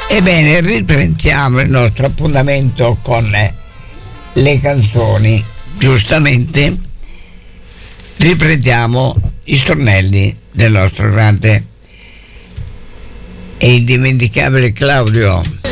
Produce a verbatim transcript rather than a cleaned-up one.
Ebbene, riprendiamo il nostro appuntamento con le canzoni. Giustamente riprendiamo i stornelli del nostro grande e indimenticabile Claudio.